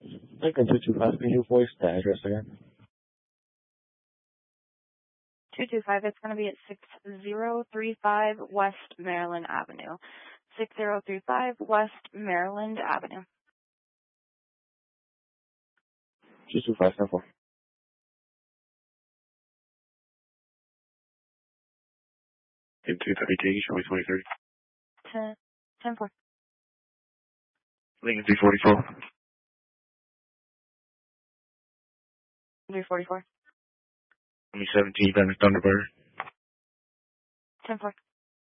Lincoln 225, can you voice the address again? 225, it's going to be at 6035 West Maryland Avenue. 6035 West Maryland Avenue. 225, 10-4. In 230, show me 2030. 10-4. Lincoln 344. 344. 2017, Thunderbird. 10-4.